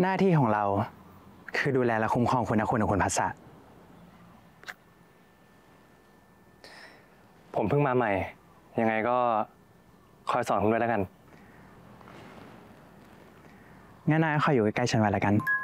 หน้าที่ของเราคือดูแลและคุ้มครองคุณนะคุณกับคุณพัสสะผมเพิ่งมาใหม่ ยังไงก็คอยสอนผมด้วยแล้วกันงั้นนายคอยอยู่ใกล้ๆฉันไว้แล้วกัน